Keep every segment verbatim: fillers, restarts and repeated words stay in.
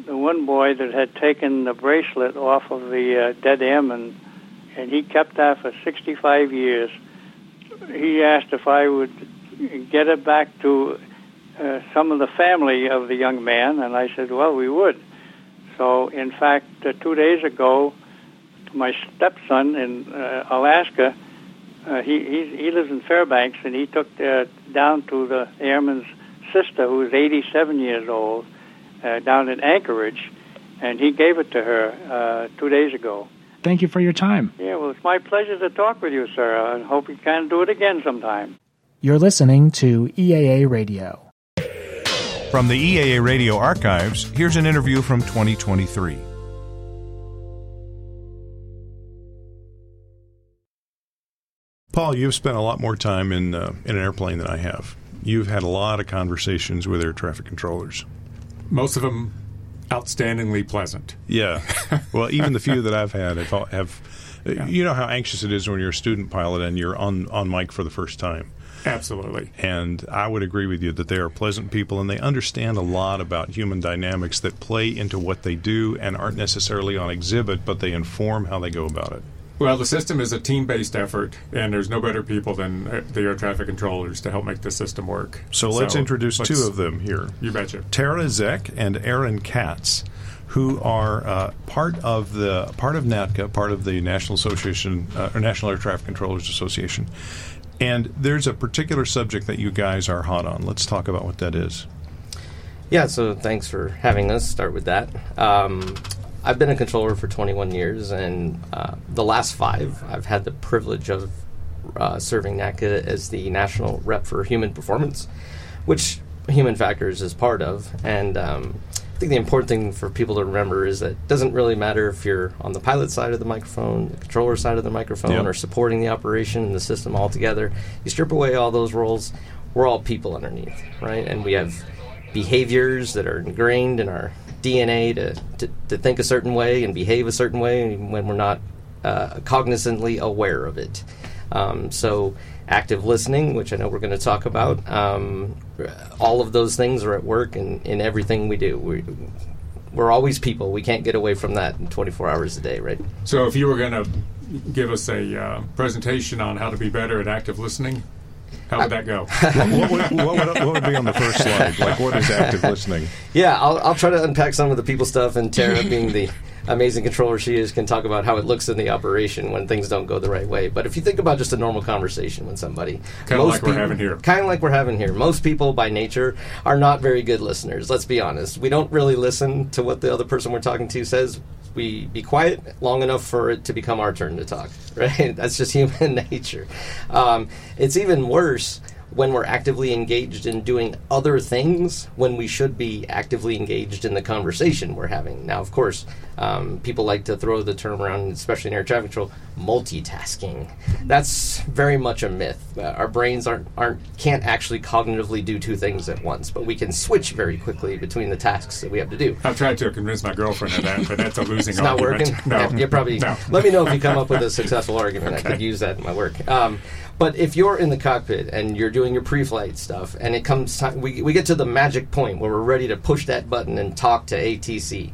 the one boy that had taken the bracelet off of the uh, dead airman, and he kept that for sixty-five years. He asked if I would get it back to uh, some of the family of the young man, and I said, well, we would. So, in fact, uh, two days ago, my stepson in uh, Alaska, uh, he, he he lives in Fairbanks, and he took uh, down to the airman's sister, who is eighty-seven years old, uh, down in Anchorage, and he gave it to her uh, two days ago. Thank you for your time. Yeah, well, it's my pleasure to talk with you, sir. I hope you can do it again sometime. You're listening to E A A Radio. From the E A A Radio archives, here's an interview from twenty twenty-three. Paul, you've spent a lot more time in uh, in an airplane than I have. You've had a lot of conversations with air traffic controllers. Most of them outstandingly pleasant. Yeah. Well, even the few that I've had have, have Yeah. You know how anxious it is when you're a student pilot and you're on, on mic for the first time. Absolutely. And I would agree with you that they are pleasant people, and they understand a lot about human dynamics that play into what they do and aren't necessarily on exhibit, but they inform how they go about it. Well, the system is a team-based effort, and there's no better people than uh, the air traffic controllers to help make the system work. So let's So, introduce let's- two of them here. You betcha. Tara Zeck and Aaron Katz, who are uh, part of the part of NATCA, part of the National Association uh, or National Air Traffic Controllers Association. And there's a particular subject that you guys are hot on. Let's talk about what that is. Yeah, so thanks for having us. Start with that. Um, I've been a controller for twenty-one years, and uh, the last five, I've had the privilege of uh, serving NATCA as the national rep for human performance, which human factors is part of. And um, I think the important thing for people to remember is that it doesn't really matter if you're on the pilot side of the microphone, the controller side of the microphone, Yep. or supporting the operation and the system altogether. You strip away all those roles, we're all people underneath, right? And we have behaviors that are ingrained in our D N A to, to, to think a certain way and behave a certain way when we're not uh, cognizantly aware of it. Um, so active listening, which I know we're going to talk about, um, all of those things are at work in, in everything we do. We, we're always people. We can't get away from that in twenty-four hours a day, right? So if you were going to give us a uh, presentation on how to be better at active listening, how would that go? what, would, what, would, what would be on the first slide? Like, what is active listening? Yeah, I'll, I'll try to unpack some of the people stuff, and Tara, being the amazing controller she is, can talk about how it looks in the operation when things don't go the right way. But if you think about just a normal conversation with somebody, Kind of like we're having here. kind of like we're having here, most people by nature are not very good listeners. Let's be honest. We don't really listen to what the other person we're talking to says. We be quiet long enough for it to become our turn to talk, right? That's just human nature. Um, it's even worse when we're actively engaged in doing other things when we should be actively engaged in the conversation we're having. Now, of course, um, people like to throw the term around, especially in air traffic control, multitasking. That's very much a myth. Uh, our brains aren't aren't can't actually cognitively do two things at once, but we can switch very quickly between the tasks that we have to do. I've tried to convince my girlfriend of that, but that's a losing It's not argument. working? No. Yeah, you probably No. let me know if you come up with a successful argument. I could use that in my work. Um, but if you're in the cockpit and you're doing your pre-flight stuff, and it comes time, we we get to the magic point where we're ready to push that button and talk to A T C.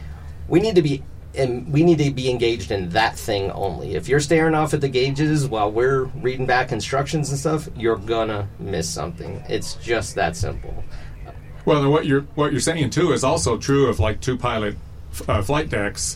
We need to be and we need to be engaged in that thing only. If you're staring off at the gauges while we're reading back instructions and stuff, you're gonna miss something. It's just that simple. Well, and what you're what you're saying too is also true of like two pilot uh, flight decks.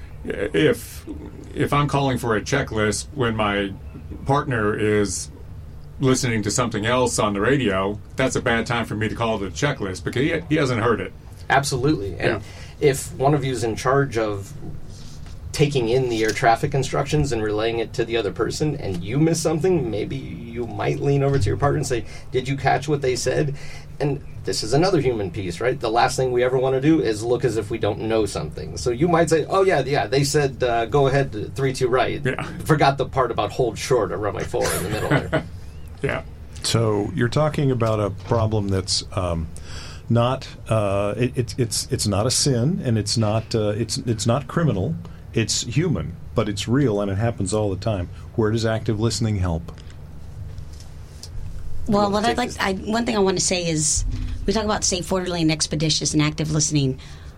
If if I'm calling for a checklist when my partner is listening to something else on the radio, that's a bad time for me to call it a checklist because he he hasn't heard it. Absolutely. And Yeah. if one of you is in charge of taking in the air traffic instructions and relaying it to the other person and you miss something, maybe you might lean over to your partner and say, did you catch what they said? And this is another human piece, right? The last thing we ever want to do is look as if we don't know something. So you might say, oh, yeah, yeah, they said uh, go ahead to three two right. Yeah. Forgot the part about hold short or runway four in the middle there. Yeah. So you're talking about a problem that's um, not uh, it, it's it's it's not a sin, and it's not uh, it's it's not criminal. It's human, but it's real, and it happens all the time. Where does active listening help? Well, what I'd like, I, one thing I want to say is, we talk about safe, orderly, and expeditious and active listening.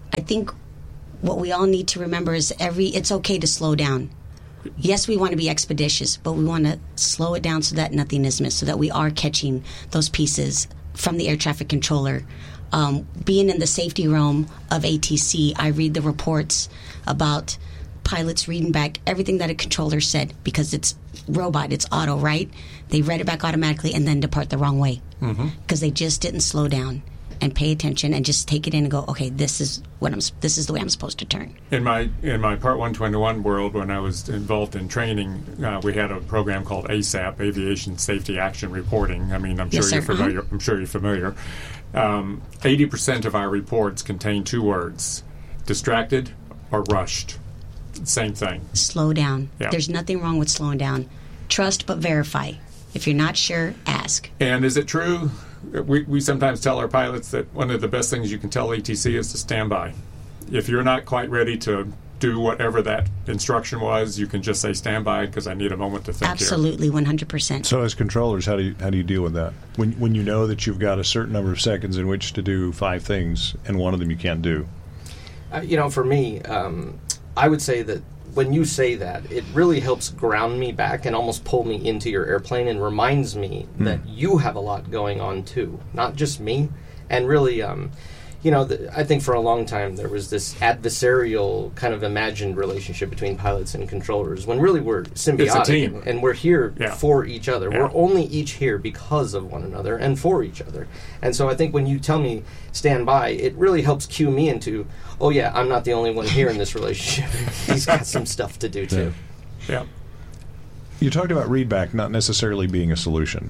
I think what we all need to remember is every it's okay to slow down. Yes, we want to be expeditious, but we want to slow it down so that nothing is missed, so that we are catching those pieces from the air traffic controller. Um, being in the safety realm of A T C, I read the reports about pilots reading back everything that a controller said because it's robot, it's auto, right? They read it back automatically and then depart the wrong way because mm-hmm. they just didn't slow down and pay attention and just take it in and go, okay, this is what I'm. This is the way I'm supposed to turn. In my in my Part one twenty-one world, when I was involved in training, uh, we had a program called A S A P, Aviation Safety Action Reporting. I mean, I'm sure yes, you're sir. familiar. Uh-huh. I'm sure you're familiar. Um, Eighty percent of our reports contain two words: distracted or rushed. Same thing. Slow down. Yeah. There's nothing wrong with slowing down. Trust but verify. If you're not sure, ask. And is it true? We, we sometimes tell our pilots that one of the best things you can tell A T C is to stand by. If you're not quite ready to do whatever that instruction was, you can just say stand by because I need a moment to think. Absolutely, here. one hundred percent. So as controllers, how do you how do you deal with that? When when you know that you've got a certain number of seconds in which to do five things and one of them you can't do? Uh, you know, for me, um, I would say that when you say that, it really helps ground me back and almost pull me into your airplane and reminds me mm. that you have a lot going on too, not just me. And really, um, you know, the, I think for a long time there was this adversarial kind of imagined relationship between pilots and controllers when really we're symbiotic. It's a team. And, and we're here yeah. for each other. Yeah. We're only each here because of one another and for each other. And so I think when you tell me stand by, it really helps cue me into, oh yeah, I'm not the only one here in this relationship. He's got some stuff to do too. Yeah. yeah. You talked about readback not necessarily being a solution.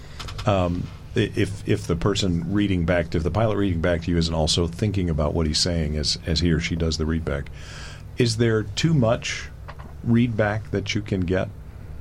Um, if if the person reading back, to, if the pilot reading back to you isn't also thinking about what he's saying as as he or she does the readback, is there too much readback that you can get?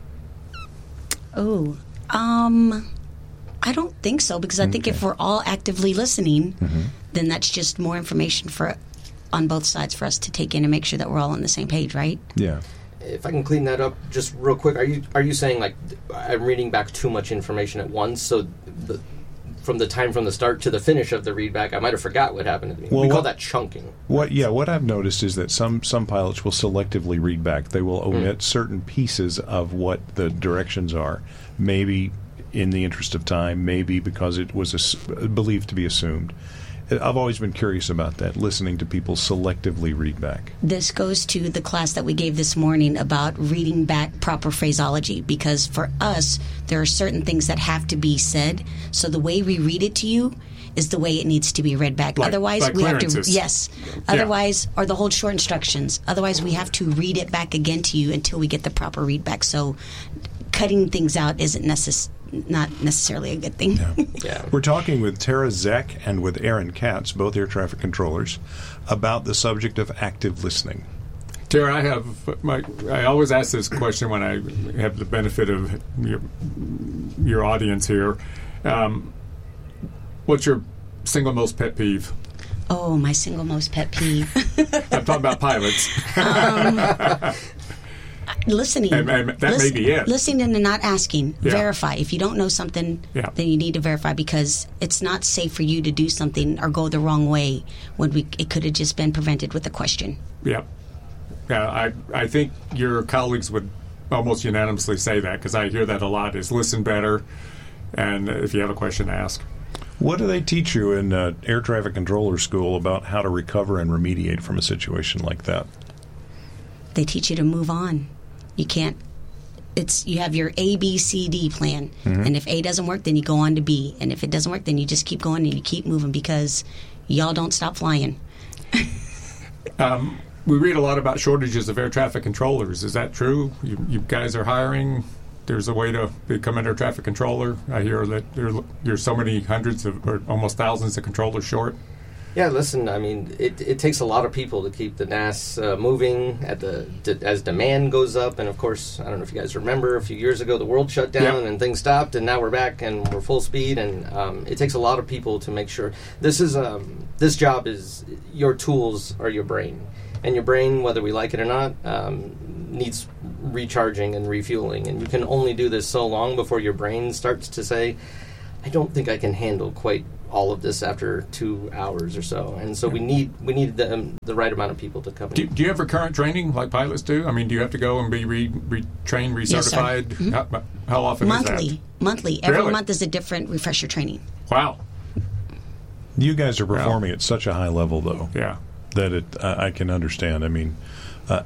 Oh, um, I don't think so because I think Okay. if we're all actively listening, Mm-hmm. then that's just more information for on both sides for us to take in and make sure that we're all on the same page, right? Yeah. If I can clean that up just real quick, are you are you saying like I'm reading back too much information at once? So the, from the time from the start to the finish of the readback, I might have forgot what happened to me. Well, we call what- that chunking. What? Yeah. What I've noticed is that some some pilots will selectively read back. They will omit Mm. certain pieces of what the directions are. Maybe in the interest of time. Maybe because it was ass- believed to be assumed. I've always been curious about that. Listening to people selectively read back. This goes to the class that we gave this morning about reading back proper phraseology because for us, there are certain things that have to be said. So the way we read it to you is the way it needs to be read back. Like- Otherwise, like we have to clearances. yes. Otherwise, or the whole short instructions. Otherwise, we have to read it back again to you until we get the proper read back. So cutting things out isn't necess- not necessarily a good thing. Yeah. Yeah. We're talking with Tara Zeck and with Aaron Katz, both air traffic controllers, about the subject of active listening. Tara, I have my. I always ask this question when I have the benefit of your, your audience here. Um, what's your single most pet peeve? Oh, my single most pet peeve. I'm talking about pilots. Listening. And- and that may be it. Listening and not asking. Yeah. Verify. If you don't know something, Yeah. then you need to verify because it's not safe for you to do something or go the wrong way when we it could have just been prevented with a question. Yeah, yeah. I I think your colleagues would almost unanimously say that because I hear that a lot. Is listen better, and if you have a question, ask. What do they teach you in uh, air traffic controller school about how to recover and remediate from a situation like that? They teach you to move on. You can't. It's you have your A, B, C, D plan, Mm-hmm. and if A doesn't work, then you go on to B, and if it doesn't work, then you just keep going and you keep moving because y'all don't stop flying. Um, we read a lot about shortages of air traffic controllers. Is that true? You, you guys are hiring. There's a way to become an air traffic controller. I hear that there, there's so many hundreds of, or almost thousands of controllers short. Yeah, listen, I mean, it, it takes a lot of people to keep the N A S uh, moving at the d- as demand goes up. And, of course, I don't know if you guys remember, a few years ago the world shut down Yep. and things stopped, and now we're back and we're full speed. And um, it takes a lot of people to make sure. This is um, this job is your tools are your brain. And your brain, whether we like it or not, um, needs recharging and refueling. And you can only do this so long before your brain starts to say, I don't think I can handle quite all of this after two hours or so. And so we need we need the, um, the right amount of people to come Do, in. do you have recurrent training like pilots do? I mean, do you have to go and be re, re, trained, recertified? Yes, sir. Mm-hmm. how, how often Monthly. is that? Monthly. Every Really? month is a different refresher training. Wow. You guys are performing at such a high level, though, Yeah. that it I, I can understand. I mean, uh,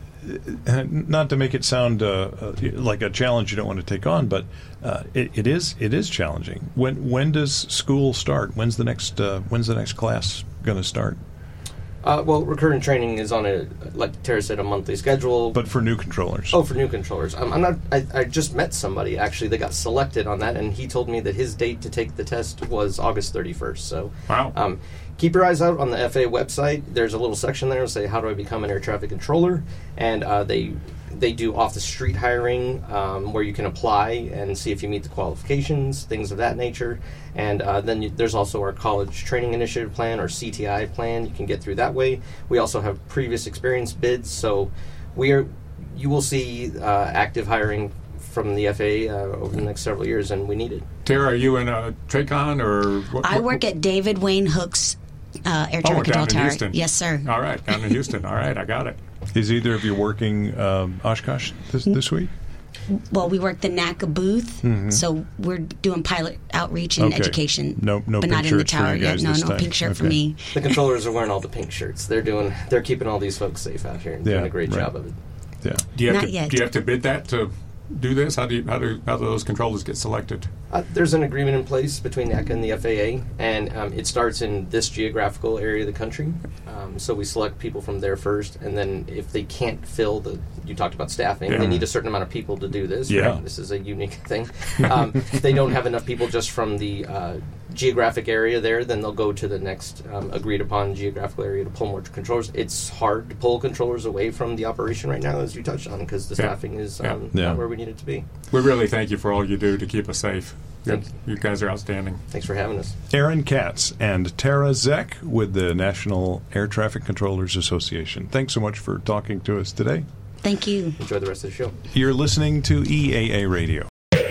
uh, not to make it sound uh, uh, like a challenge you don't want to take on, but uh, it, it is it is challenging. When when does school start? When's the next uh, When's the next class going to start? Uh, well, recurrent training is on a, like Tara said, a monthly schedule. But for new controllers. Oh, for new controllers. Um, I'm not. I, I just met somebody actually that got selected on that, and he told me that his date to take the test was August thirty-first. So, Wow. Um, keep your eyes out on the F A A website. There's a little section there that say, "How do I become an air traffic controller?" And uh, they they do off the street hiring um, where you can apply and see if you meet the qualifications, things of that nature. And uh, then you, there's also our college training initiative plan, or C T I plan. You can get through that way. We also have previous experience bids, so we are. You will see uh, active hiring from the F A A uh, over the next several years, and we need it. Tara, are you in a TRACON or what? I what- work at David Wayne Hook's uh, air Oh, traffic down control in tower. Houston. Yes, sir. All right, down in Houston. All right, I got it. Is either of you working um, Oshkosh this, this week? Well, we work the NACA booth, so we're doing pilot outreach and Mm-hmm. Okay. education. No- no but pink not in the shirts for tower you yet. guys No, this no time. pink shirt for Okay. me. The controllers are wearing all the pink shirts. They're doing. They're keeping all these folks safe out here and Yeah, doing a great right. job of it. Yeah. Do you have Not to yet. do you have to bid that to do this? How do you how do how do those controllers get selected? Uh, there's an agreement in place between NACA and the F A A, and um, it starts in this geographical area of the country. Um, so we select people from there first, and then if they can't fill the, you talked about staffing, Yeah. they need a certain amount of people to do this. Yeah. Right? This is a unique thing. Um, if they don't have enough people just from the uh, geographic area there, then they'll go to the next um, agreed upon geographical area to pull more controllers. It's hard to pull controllers away from the operation right now, as you touched on, because the Yeah. staffing is Yeah. um, Yeah. not where we need it to be. We really thank you for all you do to keep us safe. You, Thank you guys are outstanding. Thanks for having us. Aaron Katz and Tara Zeck with the National Air Traffic Controllers Association. Thanks so much for talking to us today. Thank you. Enjoy the rest of the show. You're listening to E A A Radio.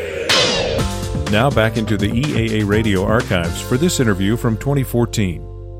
Now back into the E A A Radio archives for this interview from twenty fourteen.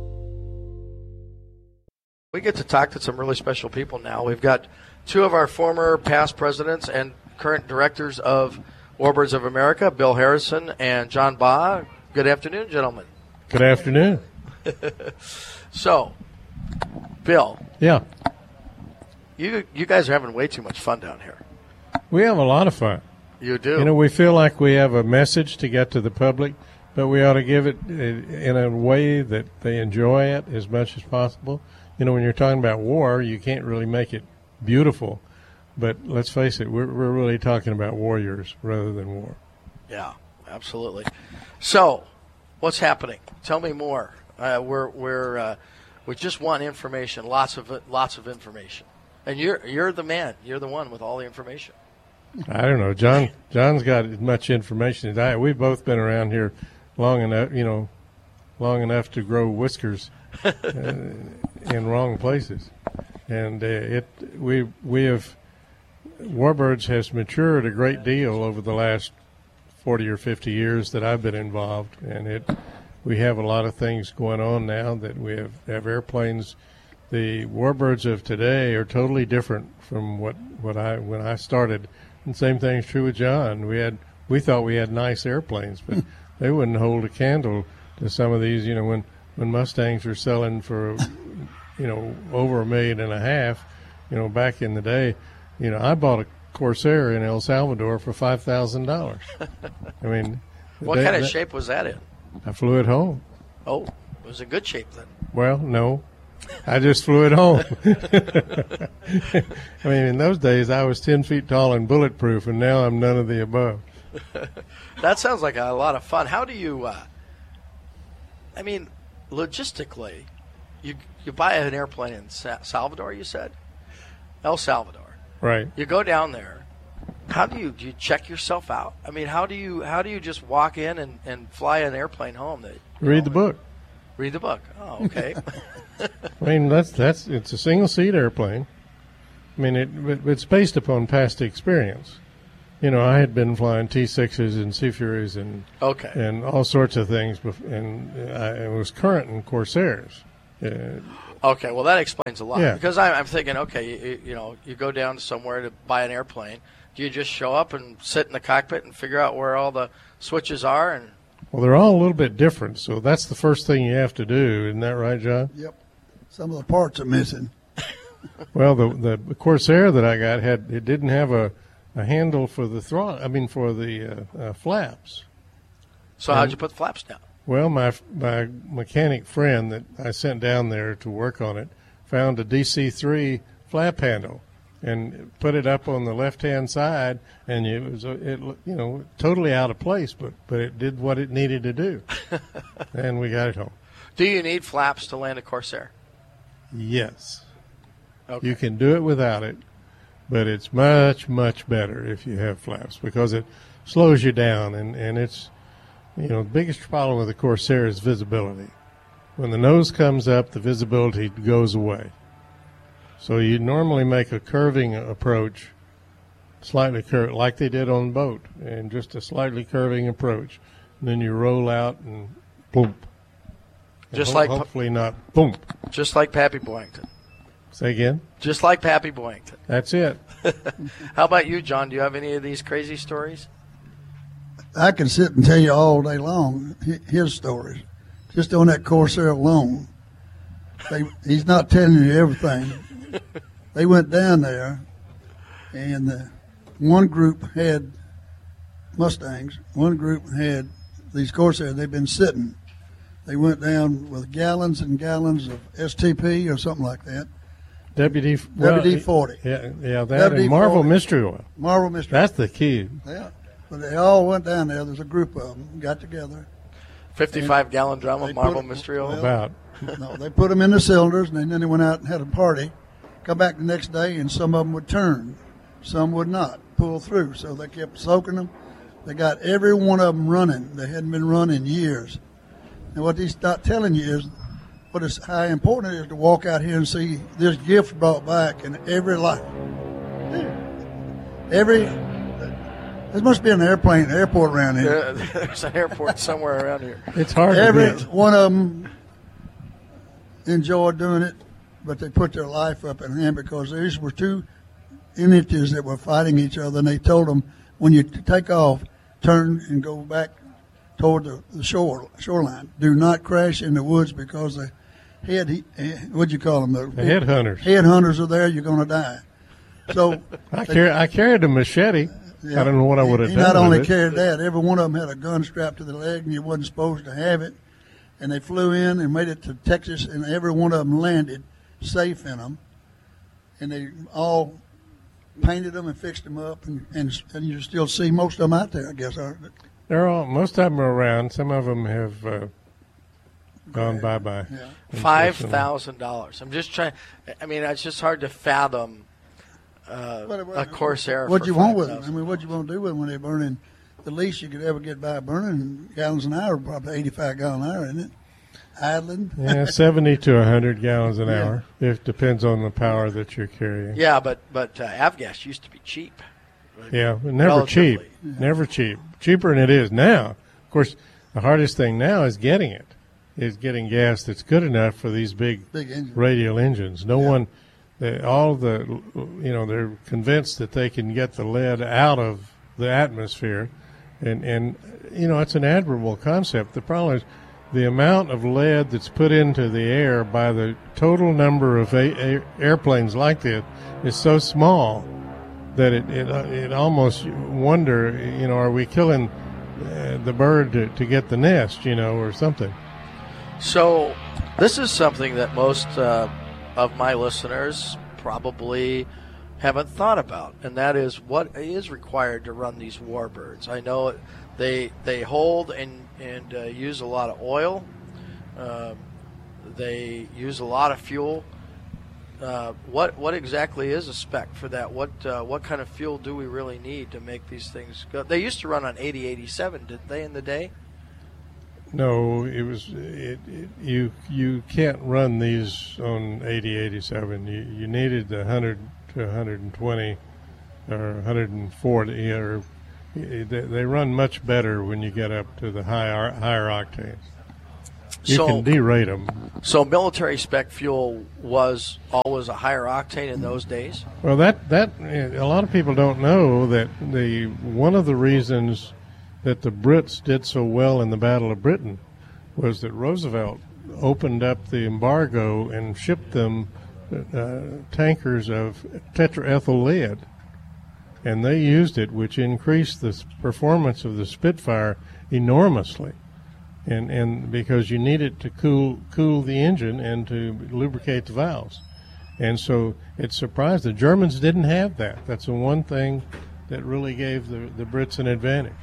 We get to talk to some really special people now. We've got two of our former past presidents and current directors of Warbirds of America, Bill Harrison and John Baugh. Good afternoon, gentlemen. Good afternoon. So, Bill, Yeah, you you guys are having way too much fun down here. we have a lot of fun. You do. You know, we feel like we have a message to get to the public, but we ought to give it in a way that they enjoy it as much as possible. You know, when you're talking about war, you can't really make it beautiful. But let's face it, we're, we're really talking about warriors rather than war. Yeah, absolutely. So, what's happening? Tell me more. Uh, we're we're uh, we just want information, lots of it, lots of information, and you're you're the man. You're the one with all the information. I don't know. John John's got as much information as I. We've both been around here long enough, you know, long enough to grow whiskers uh, in wrong places, and uh, it we we have Warbirds has matured a great deal over the last forty or fifty years that I've been involved, and it we have a lot of things going on now that we have, have airplanes. The Warbirds of today are totally different from what, what I when I started. And same thing's true with John. We had we thought we had nice airplanes, but they wouldn't hold a candle to some of these. You know, when when Mustangs were selling for, you know, over a million and a half, you know, back in the day, you know, I bought a Corsair in El Salvador for five thousand dollars. I mean, What they- kind of they- shape was that in? I flew it home. Oh, it was in good shape then. Well, no. I just flew it home. I mean, in those days, I was ten feet tall and bulletproof, and now I'm none of the above. That sounds like a lot of fun. How do you, uh, I mean, logistically, you you buy an airplane in Sa- Salvador, you said? El Salvador. Right. You go down there. How do you do you check yourself out? I mean, how do you how do you just walk in and, and fly an airplane home? That you Read know, the book. Read the book. Oh, okay. I mean, that's that's it's a single seat airplane. I mean, it, it it's based upon past experience. you know, I had been flying T sixes and Sea Furies and Okay. and all sorts of things, bef- and I, I was current in Corsairs. Uh, Okay, well, that explains a lot. Yeah. Because I'm, I'm thinking, okay, you, you know, you go down somewhere to buy an airplane. Do you just show up and sit in the cockpit and figure out where all the switches are? And well, they're all a little bit different, so that's the first thing you have to do. Isn't that right, John? Yep. Some of the parts are missing. Well, the the Corsair that I got had it didn't have a, a handle for the throttle. I mean, for the uh, uh, flaps. so how'd you put the flaps down? Well, my my mechanic friend that I sent down there to work on it found a D C three flap handle and put it up on the left-hand side, and it was it you know totally out of place, but but it did what it needed to do, and we got it home. Do you need flaps to land a Corsair? Yes, Okay. you can do it without it, but it's much much better if you have flaps because it slows you down, and and it's. You know, the biggest problem with the Corsair is visibility. When the nose comes up, the visibility goes away. So you normally make a curving approach, slightly curved, like they did on the boat, and just a slightly curving approach. And then you roll out and boom. And Just ho- like- hopefully not boom. Just like Pappy Boyington. Say again. Just like Pappy Boyington. That's it. How about you, John? Do you have any of these crazy stories? I can sit and tell you all day long hi- his stories, just on that Corsair alone. They, he's not telling you everything. They went down there, and uh, one group had Mustangs, one group had these Corsairs. They've been sitting. They went down with gallons and gallons of S T P or something like that. W D well, W D forty. Yeah, yeah, that W D and Marvel forty. Mystery Oil. Marvel Mystery. That's the key. Yeah. But they all went down there. There's a group of them got together. fifty-five gallon drum They of Marvel put- Mystery Oil? well, About. No, they put them in the cylinders, and then they went out and had a party. Come back the next day, and some of them would turn. Some would not pull through. So they kept soaking them. They got every one of them running. They hadn't been running in years. And what he's not telling you is what is how important it is to walk out here and see this gift brought back in every life. Every there must be an airplane airport around here. There- There's an airport somewhere around here. It's hard Every to miss. one of them enjoyed doing it, but they put their life up in hand because these were two entities that were fighting each other, and they told them, when you take off, turn and go back toward the, the shore shoreline. Do not crash in the woods because the head, what'd you call them? The, The headhunters. Headhunters are there, you're going to die. So I, carry, I carried a machete. yeah, I don't know what I would have he done. not only with it. carried that, every one of them had a gun strapped to the leg, and you wasn't supposed to have it. And they flew in and made it to Texas, and every one of them landed safe in them. And they all painted them and fixed them up, and, and, and you still see most of them out there, I guess. Aren't they? They're all, most of them are around. Some of them have uh, gone bye bye. Yeah. Five thousand dollars. I'm just trying. I mean, it's just hard to fathom uh, What- a Corsair. What for you want with them? five I thousand. mean, what you want to do with them when they're burning? The least you could ever get by burning gallons an hour, probably eighty-five gallon an hour, isn't it? Idling. Yeah, seventy to a hundred gallons an Yeah. hour. It depends on the power that you're carrying. Yeah, but but uh, avgas used to be cheap. Yeah, but never cheap. Relatively. Never cheap. Cheaper than it is now. Of course, the hardest thing now is getting it. Is getting gas that's good enough for these big, Big engine. radial engines. No one, they, all the, you know, they're convinced that they can get the lead out of the atmosphere, and and you know it's an admirable concept. The problem is the amount of lead that's put into the air by the total number of a, a, airplanes like this is so small that it it, uh, it almost wonder, you know, are we killing uh, the bird to, to get the nest, you know, or something? So, this is something that most uh, of my listeners probably haven't thought about, and that is what is required to run these warbirds. I know they they hold and and uh, use a lot of oil. Um, they use a lot of fuel. Uh, what what exactly is a spec for that? What uh, what kind of fuel do we really need to make these things go? They used to run on eighty eighty-seven, didn't they, in the day? No, it was it, it, you. You can't run these on eighty eighty-seven. You you needed the one hundred to one hundred twenty or one hundred forty or they, they run much better when you get up to the higher higher octanes. You so, can derate them. So military spec fuel was always a higher octane in those days? Well, that, that a lot of people don't know that the one of the reasons that the Brits did so well in the Battle of Britain was that Roosevelt opened up the embargo and shipped them uh, tankers of tetraethyl lead. And they used it, which increased the performance of the Spitfire enormously. And and because you need it to cool cool the engine and to lubricate the valves. And so it surprised the Germans didn't have that. That's the one thing that really gave the, the Brits an advantage.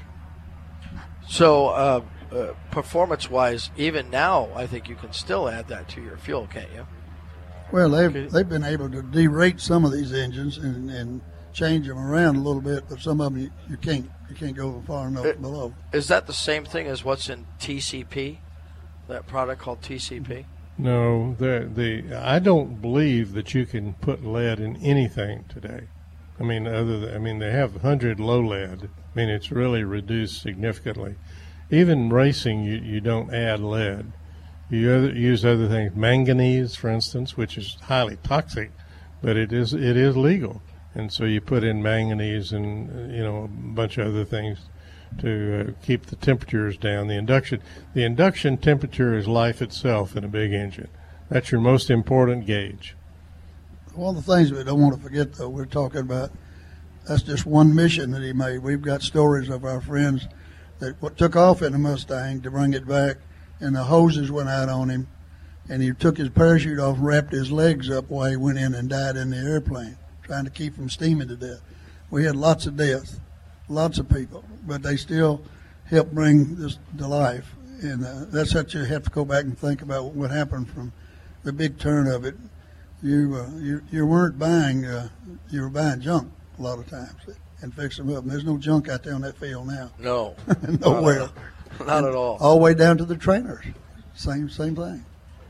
So uh, uh, performance-wise, even now, I think you can still add that to your fuel, can't you? Well, they've, they've been able to derate some of these engines and, and change them around a little bit, but some of them you, you can't. You can't go far enough it, below. Is that the same thing as what's in T C P? That product called T C P? No, the the I don't believe that you can put lead in anything today. I mean, other than, I mean, they have one hundred low lead. I mean, it's really reduced significantly. Even racing, you, you don't add lead. You other, use other things, manganese, for instance, which is highly toxic, but it is it is legal. And so you put in manganese and, you know, a bunch of other things to uh, keep the temperatures down. The induction the induction temperature is life itself in a big engine. That's your most important gauge. One of the things we don't want to forget, though, we're talking about, that's just one mission that he made. We've got stories of our friends that took off in a Mustang to bring it back, and the hoses went out on him, and he took his parachute off, wrapped his legs up while he went in and died in the airplane, trying to keep from steaming to death. We had lots of deaths, lots of people, but they still helped bring this to life. And uh, that's what you have to go back and think about what happened from the big turn of it. You uh, you, you weren't buying, uh, you were buying junk a lot of times and fixing them up. And there's no junk out there on that field now. No. Nowhere. Not, not at all. All the way down to the trainers. Same same thing.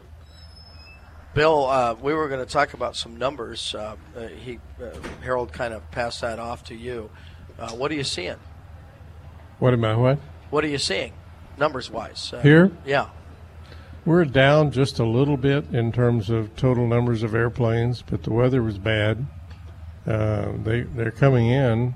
Bill, uh, we were going to talk about some numbers. Uh, uh, he, uh, Harold kind of passed that off to you. Uh, what are you seeing? What am I, what? What are you seeing, numbers-wise? Uh, Here? Yeah. We're down just a little bit in terms of total numbers of airplanes, but the weather was bad. Uh, they, they're coming in.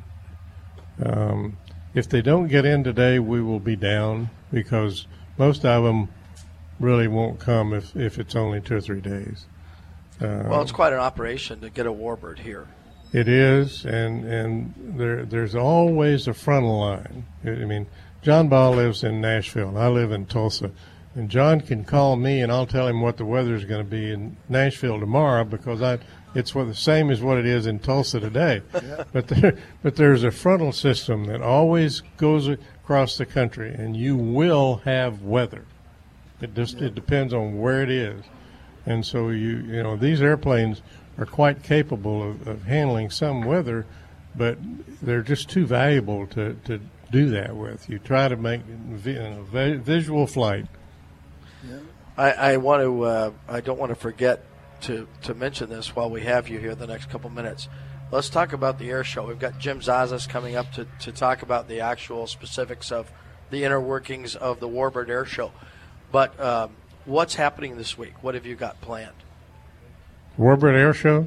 Um, if they don't get in today, we will be down because most of them really won't come if, if it's only two or three days. Uh, well, it's quite an operation to get a warbird here. It is, and and there there's always a frontal line. I mean, John Ball lives in Nashville, and I live in Tulsa. And John can call me, and I'll tell him what the weather is going to be in Nashville tomorrow because I it's what the same as what it is in Tulsa today. Yeah. But there, but there's a frontal system that always goes across the country, and you will have weather. It just it depends on where it is, and so you you know these airplanes are quite capable of, of handling some weather, but they're just too valuable to, to do that with. You try to make you know, visual flight. Yeah. I, I want to uh, I don't want to forget to to mention this while we have you here the next couple minutes. Let's talk about the air show. We've got Jim Zazas coming up to, to talk about the actual specifics of the inner workings of the Warbird Air Show. But um, what's happening this week? What have you got planned? Warbird Air Show?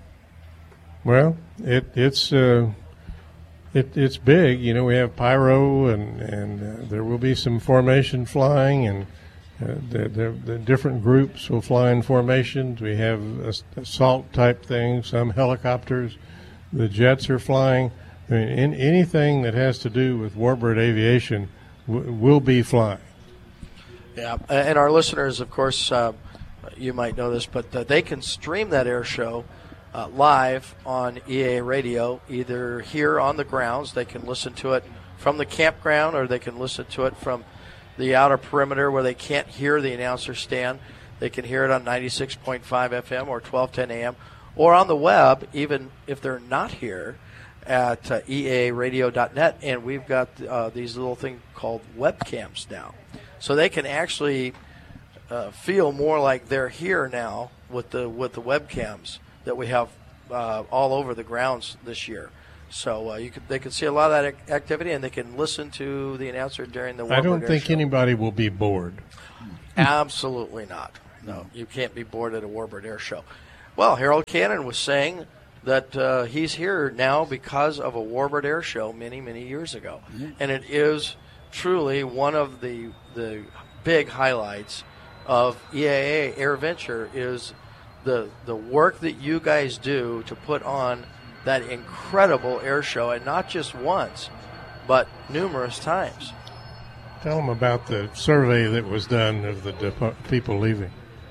Well, it it's uh, it it's big. You know, we have pyro, and and uh, there will be some formation flying, and uh, the, the the different groups will fly in formations. We have assault type things, some helicopters. The jets are flying. I mean, in, anything that has to do with warbird aviation w- will be flying. Yeah, and our listeners, of course, uh, you might know this, but uh, they can stream that air show uh, live on E A A Radio, either here on the grounds. They can listen to it from the campground, or they can listen to it from the outer perimeter where they can't hear the announcer stand. They can hear it on ninety-six point five F M or twelve ten A M, or on the web, even if they're not here, at uh, E A A radio dot net. And we've got uh, these little things called webcams now. So they can actually uh, feel more like they're here now with the with the webcams that we have uh, all over the grounds this year. So uh, you could, they can see a lot of that ac- activity, and they can listen to the announcer during the Warbird I don't Air think Show. anybody will be bored. Absolutely not. No, you can't be bored at a Warbird Air Show. Well, Harold Cannon was saying that uh, he's here now because of a Warbird Air Show many, many years ago. Mm-hmm. And it is truly one of the the big highlights of E A A AirVenture is the the work that you guys do to put on that incredible air show, and not just once, but numerous times. Tell them about the survey that was done of the depo- people leaving.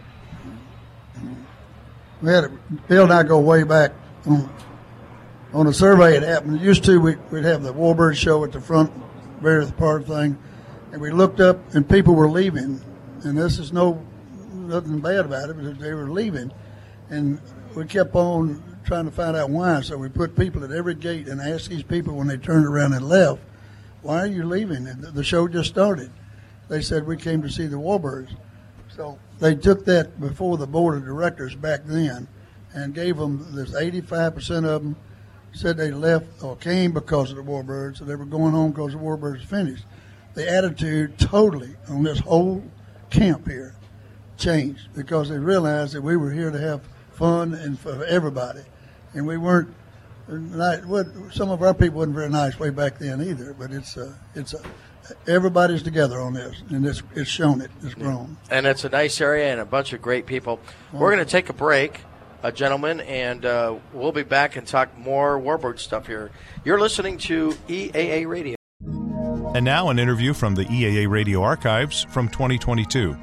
We had a, Bill and I go way back on, on a survey. It happened. Used to we, we'd have the Warbird show at the front, various part thing, and we looked up and people were leaving, and this is no nothing bad about it, but they were leaving, and we kept on trying to find out why. So we put people at every gate and asked these people when they turned around and left, "Why are you leaving?" And the show just started. They said, "We came to see the Warbirds." So they took that before the board of directors back then and gave them this eighty-five percent of them said they left or came because of the Warbirds, so they were going home because the Warbirds finished. The attitude totally on this whole camp here changed because they realized that we were here to have fun and for everybody. And we weren't, not, some of our people weren't very nice way back then either, but it's uh, it's uh, everybody's together on this, and it's, it's shown it. It's grown. And it's a nice area and a bunch of great people. We're going to take a break, uh, gentlemen, and uh, we'll be back and talk more Warbird stuff here. You're listening to E A A Radio. And now an interview from the E A A Radio archives from twenty twenty-two.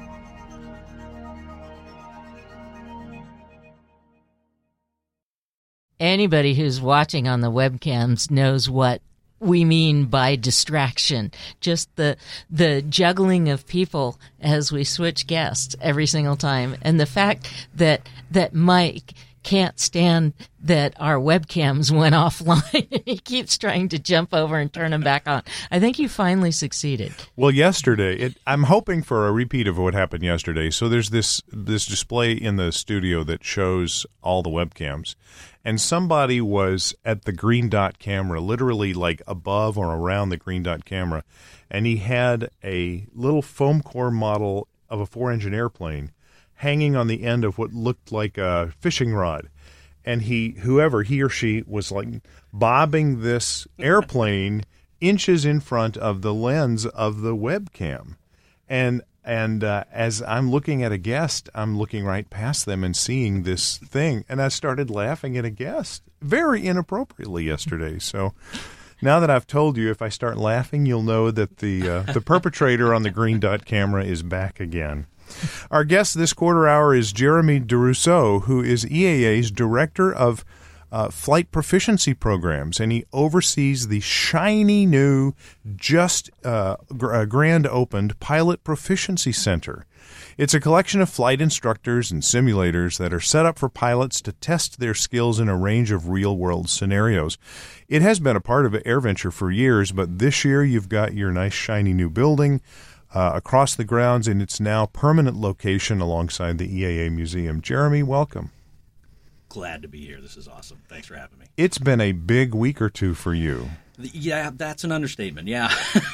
Anybody who's watching on the webcams knows what we mean by distraction. Just the the juggling of people as we switch guests every single time. And the fact that that Mike can't stand that our webcams went offline. He keeps trying to jump over and turn them back on. I think you finally succeeded. Well, yesterday, it, I'm hoping for a repeat of what happened yesterday. So there's this this display in the studio that shows all the webcams. And somebody was at the green dot camera, literally like above or around the green dot camera, and he had a little foam core model of a four-engine airplane hanging on the end of what looked like a fishing rod. And he, whoever, he or she, was like bobbing this airplane inches in front of the lens of the webcam. And And uh, as I'm looking at a guest, I'm looking right past them and seeing this thing. And I started laughing at a guest very inappropriately yesterday. So now that I've told you, if I start laughing, you'll know that the uh, the perpetrator on the green dot camera is back again. Our guest this quarter hour is Jeremy DeRousseau, who is E A A's Director of Uh, flight proficiency programs, and he oversees the shiny new, just uh, gr- grand opened Pilot Proficiency Center. It's a collection of flight instructors and simulators that are set up for pilots to test their skills in a range of real-world scenarios. It has been a part of AirVenture for years, but this year you've got your nice shiny new building uh, across the grounds in its now permanent location alongside the E A A Museum. Jeremy, welcome. Glad to be here. This is awesome. Thanks for having me. It's been a big week or two for you. Yeah, that's an understatement. Yeah.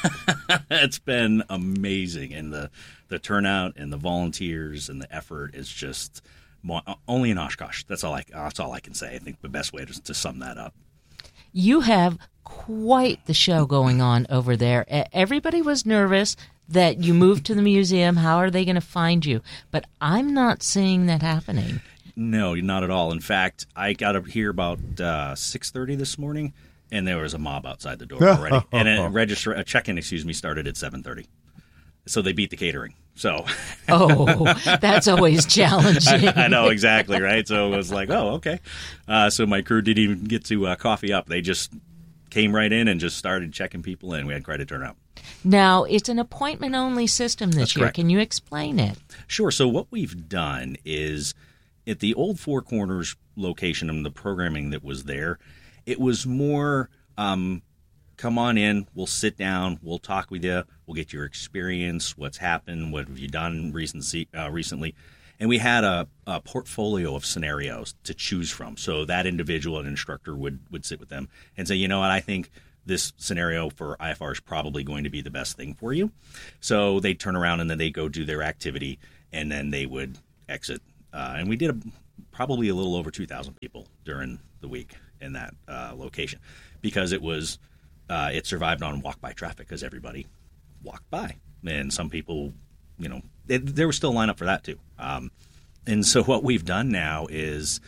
It's been amazing. And the, the turnout and the volunteers and the effort is just only in Oshkosh. That's all I, that's all I can say. I think the best way to, to sum that up. You have quite the show going on over there. Everybody was nervous that you moved to the museum. How are they going to find you? But I'm not seeing that happening. No, not at all. In fact, I got up here about uh, six thirty this morning, and there was a mob outside the door already. And a register, a check-in, excuse me, started at seven thirty. So they beat the catering. So, oh, that's always challenging. I, I know, exactly, right? So it was like, oh, okay. Uh, so my crew didn't even get to uh, coffee up. They just came right in and just started checking people in. We had quite a turnout. Now, it's an appointment-only system this That's year. Correct. Can you explain it? Sure. So what we've done is, at the old Four Corners location and the programming that was there, it was more um, come on in, we'll sit down, we'll talk with you, we'll get your experience, what's happened, what have you done recent, uh, recently. And we had a, a portfolio of scenarios to choose from. So that individual and instructor would, would sit with them and say, you know what, I think this scenario for I F R is probably going to be the best thing for you. So they turn around and then they go do their activity, and then they would exit. Uh, and we did a, probably a little over two thousand people during the week in that uh, location, because it was uh, it survived on walk-by traffic because everybody walked by. And some people, you know, it, there was still a lineup for that too. Um, and so what we've done now is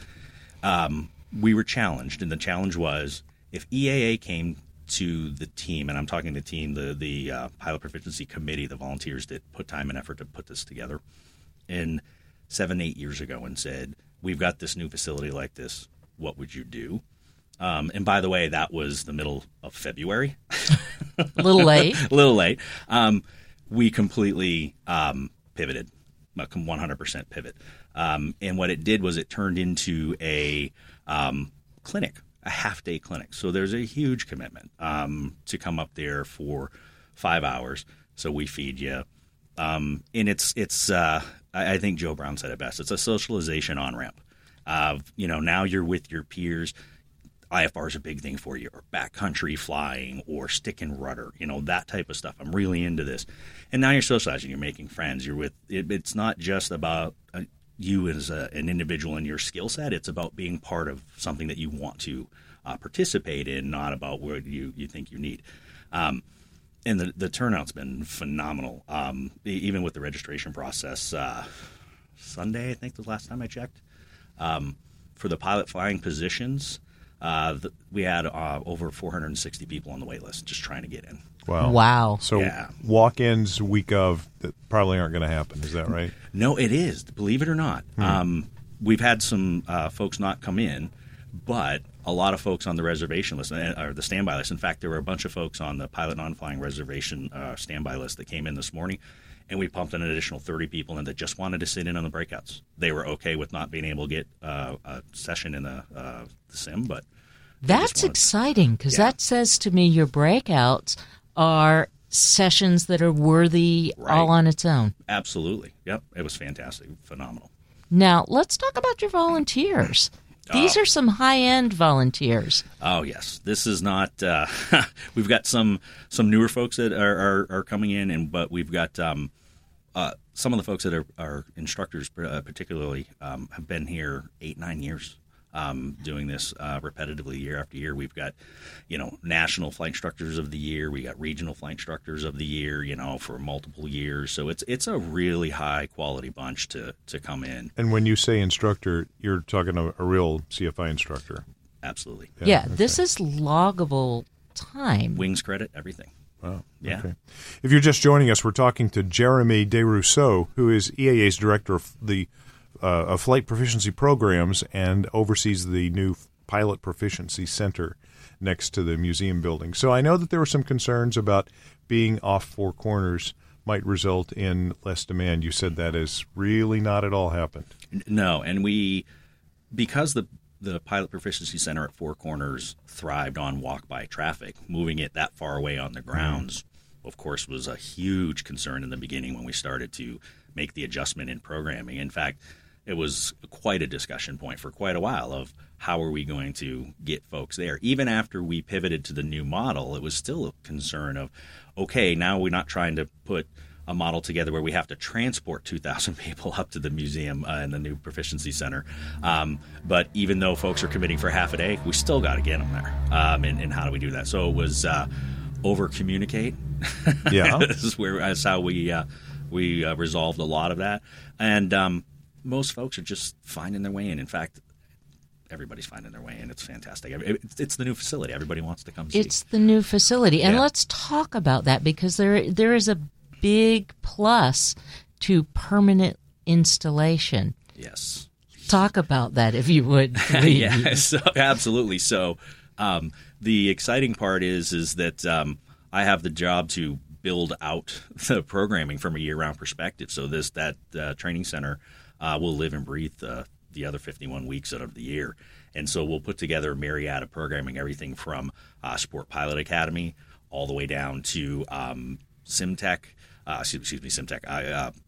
um, we were challenged, and the challenge was if E A A came to the team, and I'm talking the team, the the uh, Pilot Proficiency Committee, the volunteers that put time and effort to put this together, in seven, eight years ago, and said, we've got this new facility like this, what would you do? Um, and by the way, that was the middle of February. A little late. A little late. Um, we completely um, pivoted, one hundred percent pivot. Um, and what it did was it turned into a um, clinic, a half-day clinic. So there's a huge commitment um, to come up there for five hours. So we feed you. Um, and it's, it's uh, I, I think Joe Brown said it best. It's a socialization on-ramp. Uh, you know, now you're with your peers. I F R is a big thing for you, or backcountry flying, or stick and rudder, you know, that type of stuff. I'm really into this. And now you're socializing. You're making friends. You're with it, it's not just about uh, you as a, an individual and your skill set. It's about being part of something that you want to uh, participate in, not about what you, you think you need. Um, and the, the turnout's been phenomenal, um, even with the registration process. Uh, Sunday, I think, was the last time I checked. Um, for the pilot flying positions, uh, the, we had uh, over four hundred sixty people on the wait list just trying to get in. Wow. Wow. So yeah. walk-ins week of that probably aren't going to happen. Is that right? No, it is. Believe it or not. Hmm. Um, we've had some uh, folks not come in, but a lot of folks on the reservation list, or the standby list. In fact, there were a bunch of folks on the pilot non-flying reservation uh, standby list that came in this morning, and we pumped an additional thirty people in that just wanted to sit in on the breakouts. They were okay with not being able to get uh, a session in the, uh, the sim, but that's exciting, because Yeah. that says to me your breakouts are sessions that are worthy Right. all on its own. Absolutely. Yep. It was fantastic. Phenomenal. Now, let's talk about your volunteers. These Oh. are some high-end volunteers. Oh, yes. This is not uh, – we've got some some newer folks that are, are, are coming in, and but we've got um, uh, some of the folks that are, are instructors uh, particularly um, have been here eight, nine years. Um, doing this uh, repetitively year after year. We've got, you know, national flight instructors of the year. We got regional flight instructors of the year, you know, for multiple years. So it's it's a really high quality bunch to, to come in. And when you say instructor, you're talking a, a real C F I instructor. Absolutely. Yeah, this is loggable time. Wings credit, everything. Wow. Yeah. Okay. If you're just joining us, we're talking to Jeremy Desrousseaux, who is E A A's director of the Uh, of flight proficiency programs and oversees the new Pilot Proficiency Center next to the museum building. So I know that there were some concerns about being off four corners might result in less demand. You said that has really not at all happened. No, and we, because the the Pilot Proficiency Center at Four Corners thrived on walk-by traffic, moving it that far away on the grounds, mm-hmm. of course, was a huge concern in the beginning when we started to make the adjustment in programming. In fact, it was quite a discussion point for quite a while of how are we going to get folks there. Even after we pivoted to the new model, it was still a concern of, okay, now we're not trying to put a model together where we have to transport two thousand people up to the museum uh, and the new proficiency center. Um, but even though folks are committing for half a day, we still got to get them there. Um, and, and how do we do that? So it was uh, over-communicate. Yeah. This is where that's how we, uh, we uh, resolved a lot of that. And um, most folks are just finding their way in. In fact, everybody's finding their way in. It's fantastic. It's the new facility. Everybody wants to come see. It's the new facility. And Yeah. let's talk about that, because there there is a big plus to permanent installation. Yes. Talk about that, if you would, please. Yeah, so, absolutely. So um, the exciting part is is that um, I have the job to build out the programming from a year-round perspective. So this that uh, training center uh, will live and breathe uh, the other fifty-one weeks out of the year. And so we'll put together a myriad of programming, everything from uh, Sport Pilot Academy all the way down to um, SimTech, uh, excuse me, SimTech, uh,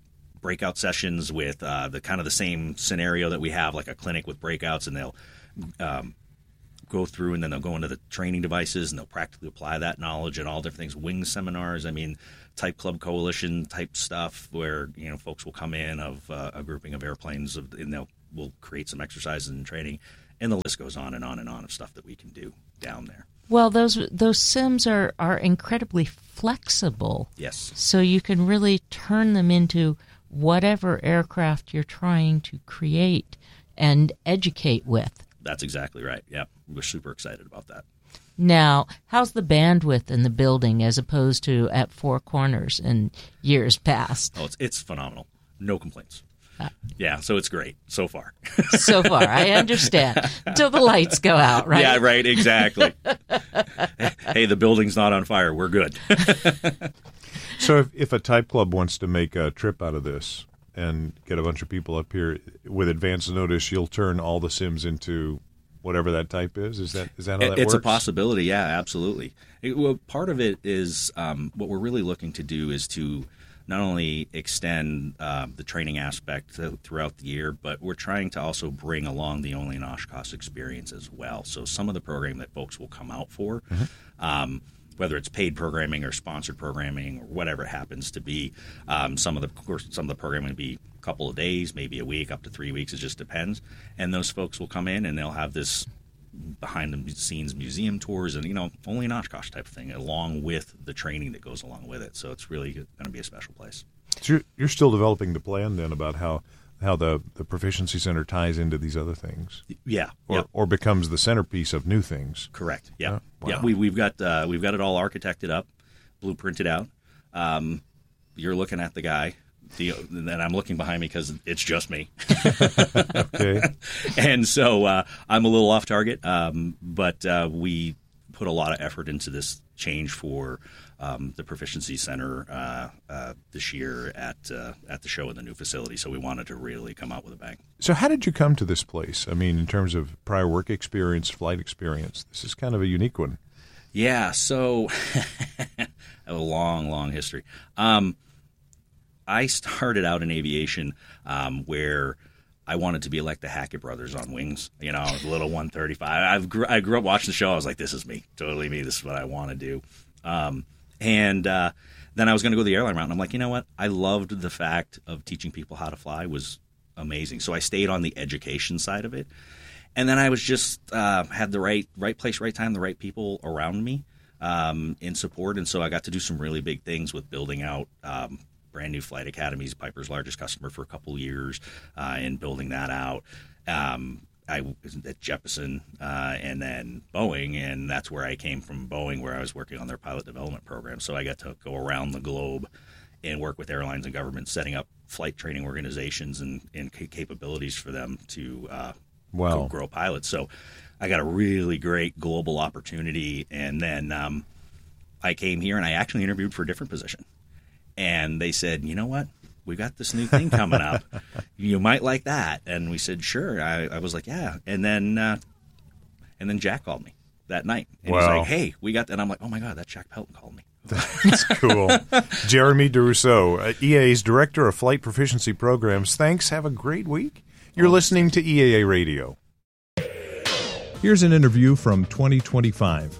breakout sessions with uh, the kind of the same scenario that we have, like a clinic with breakouts, and they'll um, go through and then they'll go into the training devices and they'll practically apply that knowledge and all different things. Wing seminars, I mean, type club coalition type stuff where, you know, folks will come in of uh, a grouping of airplanes of, and they'll we'll create some exercises and training, and the list goes on and on and on of stuff that we can do down there. Well, those those sims are, are incredibly flexible. Yes. So you can really turn them into whatever aircraft you're trying to create and educate with. That's exactly right. Yeah, we're super excited about that. Now, how's the bandwidth in the building as opposed to at Four Corners in years past? Oh, it's it's phenomenal. No complaints. Uh, yeah, so it's great so far. So far, I understand. Until the lights go out, right? Yeah, right, exactly. Hey, the building's not on fire. We're good. So if, if a type club wants to make a trip out of this and get a bunch of people up here, with advance notice, you'll turn all the sims into whatever that type is? Is that is that how that it's works? It's a possibility, yeah, absolutely. It, well, part of it is um, what we're really looking to do is to not only extend uh, the training aspect th- throughout the year, but we're trying to also bring along the Only in Oshkosh experience as well. So some of the programming that folks will come out for, mm-hmm. um, whether it's paid programming or sponsored programming or whatever it happens to be, um, some of the of course, some of the programming will be a couple of days, maybe a week, up to three weeks. It just depends. And those folks will come in and they'll have this behind-the-scenes museum tours and, you know, Only in Oshkosh type of thing, along with the training that goes along with it. So it's really going to be a special place. So you're, you're still developing the plan then about how, how the, the Proficiency Center ties into these other things? Yeah. Or, yep. or becomes the centerpiece of new things? Correct. Yeah. Oh, wow. Yeah. We, we've got uh, we've got it all architected up, blueprinted out. Um, you're looking at the guy. The, and then I'm looking behind me because it's just me. Okay. And so uh, I'm a little off target, um, but uh, we put a lot of effort into this change for um, the Proficiency Center uh, uh, this year at uh, at the show in the new facility. So we wanted to really come out with a bang. So how did you come to this place? I mean, in terms of prior work experience, flight experience, this is kind of a unique one. Yeah. So a long, long history. Um, I started out in aviation um, where I wanted to be like the Hackett brothers on wings, you know, the little one thirty-five. I've gr- I grew up watching the show. I was like, this is me, totally me. This is what I want to do. Um, and uh, then I was going to go the airline route. And I'm like, you know what? I loved the fact of teaching people how to fly was amazing. So I stayed on the education side of it. And then I was just uh, had the right right place, right time, the right people around me um, in support. And so I got to do some really big things with building out um, brand new flight academies, Piper's largest customer for a couple of years, uh, and building that out. Um, I was at Jeppesen uh, and then Boeing, and that's where I came from Boeing, where I was working on their pilot development program. So I got to go around the globe and work with airlines and governments, setting up flight training organizations and, and capabilities for them to uh, wow. go grow pilots. So I got a really great global opportunity, and then um, I came here and I actually interviewed for a different position. And they said, you know what? We got this new thing coming up. You might like that. And we said, sure. I, I was like, yeah. And then uh, and then Jack called me that night. And wow. he's like, hey, we got that. And I'm like, oh, my God, that's Jack Pelton called me. That's cool. Jeremy DeRousseau, uh, E A A's Director of Flight Proficiency Programs. Thanks. Have a great week. You're listening to E A A Radio. Here's an interview from twenty twenty-five.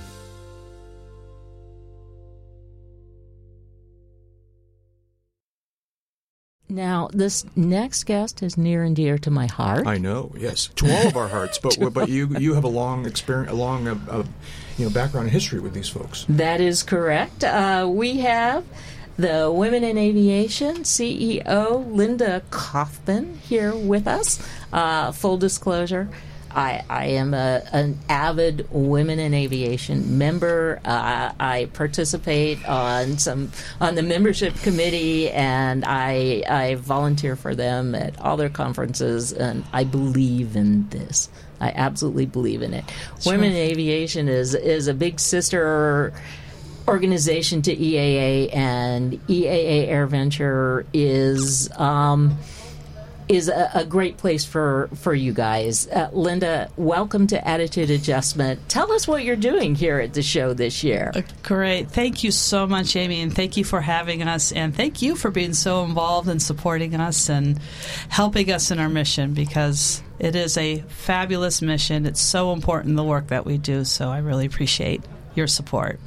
Now, this next guest is near and dear to my heart. I know, yes, to all of our hearts. But but you you have a long experience, a long uh, uh, you know background and history with these folks. That is correct. Uh, we have the Women in Aviation C E O Linda Kaufman here with us. Uh, full disclosure. I, I am a, an avid Women in Aviation member. Uh, I participate on some on the membership committee, and I I volunteer for them at all their conferences. And I believe in this. I absolutely believe in it. Sure. Women in Aviation is is a big sister organization to E A A, and E A A AirVenture is. Um, is a, a great place for, for you guys. Uh, Linda, welcome to Attitude Adjustment. Tell us what you're doing here at the show this year. Uh, great. Thank you so much, Amy, and thank you for having us, and thank you for being so involved and supporting us and helping us in our mission, because it is a fabulous mission. It's so important, the work that we do, so I really appreciate your support.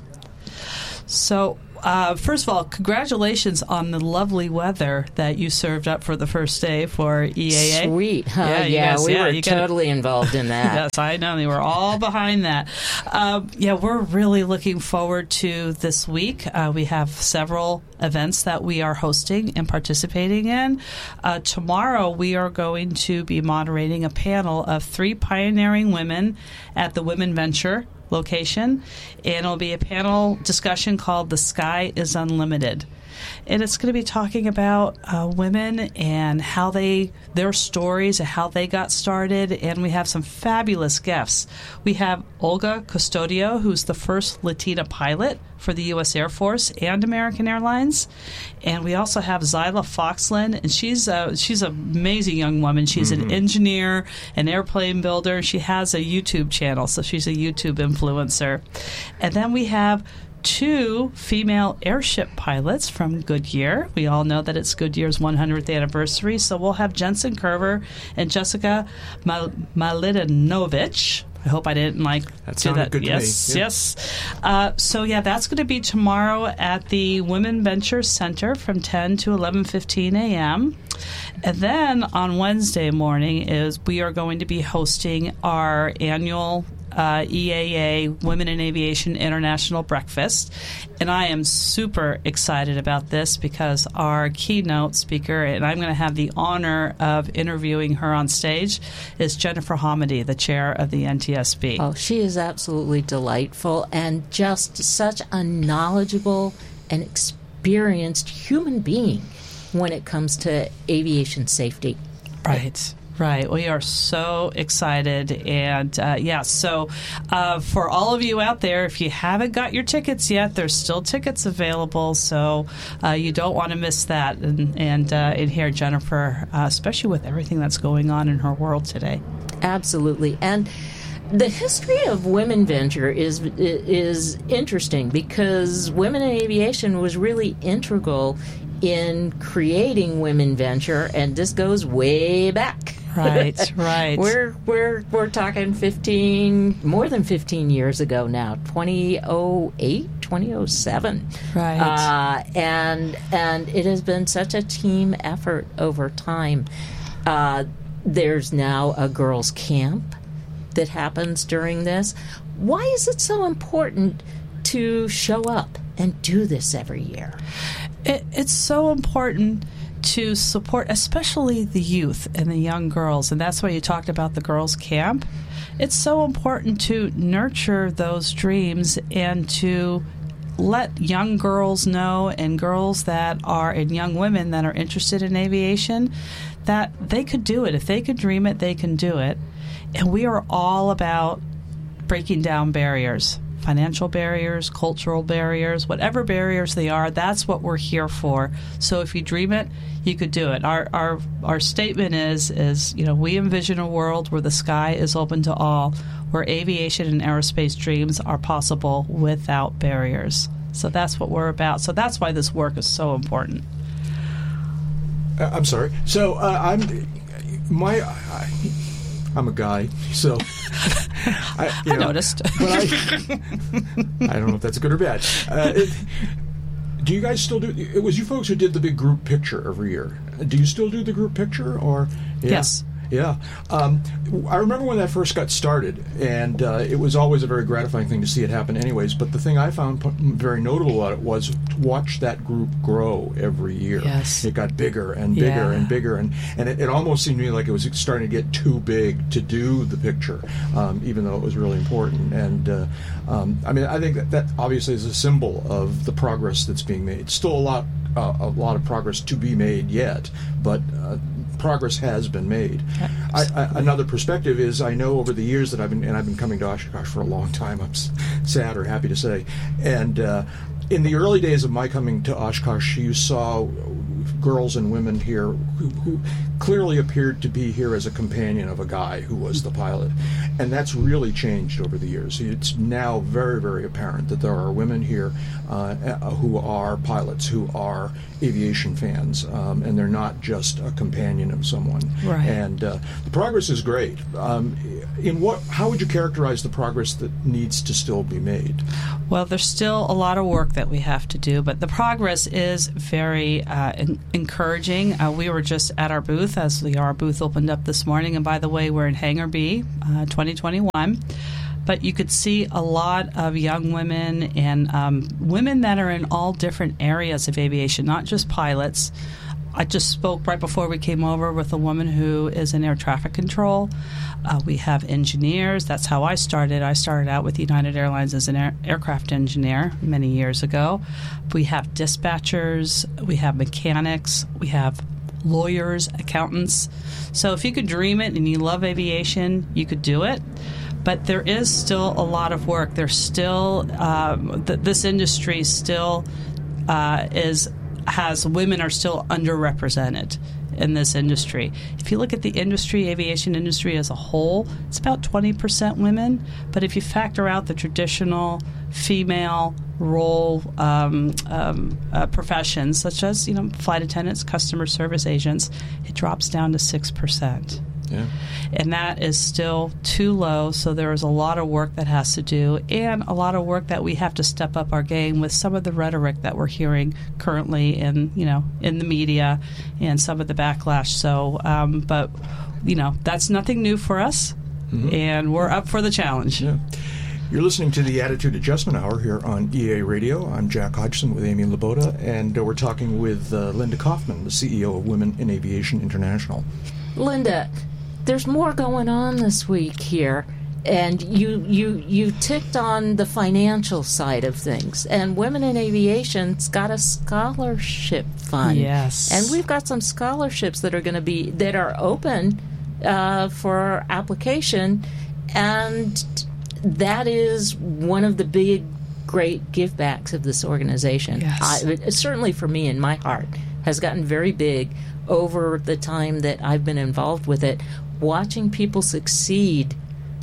So, Uh, first of all, congratulations on the lovely weather that you served up for the first day for E A A. Sweet, huh? Yeah, you yeah guys, we yeah, were you gotta, totally involved in that. Yes, I know. They were all behind that. Uh, yeah, we're really looking forward to this week. Uh, we have several events that we are hosting and participating in. Uh, tomorrow, we are going to be moderating a panel of three pioneering women at the Women Venture location, and it'll be a panel discussion called The Sky is Unlimited. And it's going to be talking about uh, women and how they, their stories and how they got started. And we have some fabulous guests. We have Olga Custodio, who's the first Latina pilot for the U S Air Force and American Airlines. And we also have Zyla Foxland, and she's a, she's an amazing young woman. She's mm-hmm. an engineer, an airplane builder. She has a YouTube channel, so she's a YouTube influencer. And then we have two female airship pilots from Goodyear. We all know that it's Goodyear's one hundredth anniversary, so we'll have Jensen Curver and Jessica Mal- Malitinovich. I hope I didn't like that do sounded that. good to yes, me. Yeah. yes. Uh, so yeah, that's going to be tomorrow at the Women Venture Center from ten to eleven fifteen a.m. And then on Wednesday morning is we are going to be hosting our annual Uh, E A A Women in Aviation International Breakfast. And I am super excited about this because our keynote speaker, and I'm going to have the honor of interviewing her on stage, is Jennifer Hamady, the chair of the N T S B. Oh, she is absolutely delightful and just such a knowledgeable and experienced human being when it comes to aviation safety. Right. Right. We are so excited. And, uh, yeah, so uh, for all of you out there, if you haven't got your tickets yet, there's still tickets available. So uh, you don't want to miss that and, and, uh, and hear Jennifer, uh, especially with everything that's going on in her world today. Absolutely. And the history of Women Venture is is interesting because Women in Aviation was really integral in creating Women Venture, and this goes way back. Right, right. We're we're we're talking fifteen, more than fifteen years ago now, twenty oh eight, twenty oh seven. Right. Uh, and and it has been such a team effort over time. Uh, there's now a girls' camp that happens during this. Why is it so important to show up and do this every year? It, it's so important to support, especially the youth and the young girls, and that's why you talked about the girls' camp. It's so important to nurture those dreams and to let young girls know, and girls that are, and young women that are interested in aviation, that they could do it. If they could dream it, they can do it. And we are all about breaking down barriers. Financial barriers, cultural barriers, whatever barriers they are, that's what we're here for. So if you dream it, you could do it. Our our our statement is is you know, we envision a world where the sky is open to all, where aviation and aerospace dreams are possible without barriers. So that's what we're about. So that's why this work is so important. Uh, I'm sorry. So uh, I'm my. I, I'm a guy, so I, you I know, noticed. But I, I don't know if that's good or bad. Uh, it, do you guys still do? It was you folks who did the big group picture every year. Do you still do the group picture, or yeah? Yes. Yeah. Um, I remember when that first got started, and uh, it was always a very gratifying thing to see it happen anyways. But the thing I found p- very notable about it was to watch that group grow every year. Yes. It got bigger and bigger Yeah. and bigger, and, and it, it almost seemed to me like it was starting to get too big to do the picture, um, even though it was really important. And, uh, um, I mean, I think that, that obviously is a symbol of the progress that's being made. Still a lot, uh, a lot of progress to be made yet, but uh, progress has been made. I, I, another perspective is I know over the years that I've been, and I've been coming to Oshkosh for a long time, I'm s- sad or happy to say, and uh, in the early days of my coming to Oshkosh, you saw girls and women here who, who clearly appeared to be here as a companion of a guy who was the pilot. And that's really changed over the years. It's now very, very apparent that there are women here uh, who are pilots, who are aviation fans, um, and they're not just a companion of someone. Right. And uh, the progress is great. Um, in what? How would you characterize the progress that needs to still be made? Well, there's still a lot of work that we have to do, but the progress is very uh, en- encouraging. Uh, we were just at our booth as the our booth opened up this morning, and by the way, we're in Hangar B, uh, twenty twenty-one. But you could see a lot of young women and um, women that are in all different areas of aviation, not just pilots. I just spoke right before we came over with a woman who is in air traffic control. Uh, we have engineers. That's how I started. I started out with United Airlines as an air- aircraft engineer many years ago. We have dispatchers. We have mechanics. We have lawyers, accountants. So if you could dream it and you love aviation, you could do it. But there is still a lot of work. There's still um, th- this industry still uh, is has women are still underrepresented in this industry. If you look at the industry, aviation industry as a whole, it's about twenty percent women. But if you factor out the traditional female role um, um, uh, professions, such as you know flight attendants, customer service agents, it drops down to six percent. Yeah. And that is still too low, so there is a lot of work that has to do, and a lot of work that we have to step up our game with some of the rhetoric that we're hearing currently in, you know, in the media and some of the backlash. So, um, but, you know, that's nothing new for us, mm-hmm. and we're up for the challenge. Yeah. You're listening to the Attitude Adjustment Hour here on E A Radio. I'm Jack Hodgson with Amy Laboda, and uh, we're talking with uh, Linda Kaufman, the C E O of Women in Aviation International. Linda, there's more going on this week here, and you you you ticked on the financial side of things. And Women in Aviation's got a scholarship fund. Yes, and we've got some scholarships that are going to be that are open uh, for application, and that is one of the big, great givebacks of this organization. Yes. I, certainly for me, in my heart, has gotten very big over the time that I've been involved with it. Watching people succeed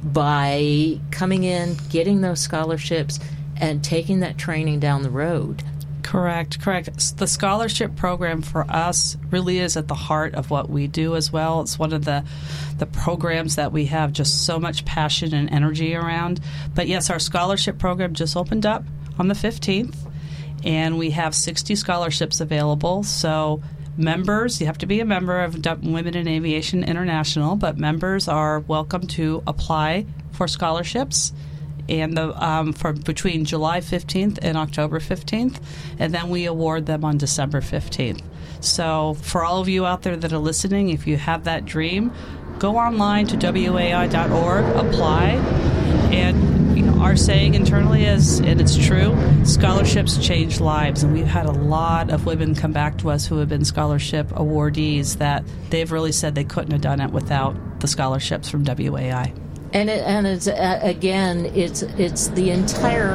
by coming in, getting those scholarships, and taking that training down the road. Correct, correct. The scholarship program for us really is at the heart of what we do as well. It's one of the the programs that we have just so much passion and energy around. But yes, our scholarship program just opened up on the fifteenth, and we have sixty scholarships available. So members, you have to be a member of Women in Aviation International, but members are welcome to apply for scholarships and the um, for between July fifteenth and October fifteenth, and then we award them on December fifteenth. So for all of you out there that are listening, if you have that dream, go online to W A I dot org, apply, and you know our saying internally is, and it's true, scholarships change lives, and we've had a lot of women come back to us who have been scholarship awardees that they've really said they couldn't have done it without the scholarships from W A I. And it, and it's uh, again, it's it's the entire